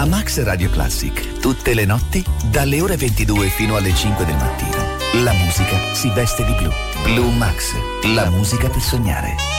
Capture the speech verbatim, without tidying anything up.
Max Radio Classic, tutte le notti, dalle ore ventidue fino alle cinque del mattino. La musica si veste di blu. Blue Max, la musica per sognare.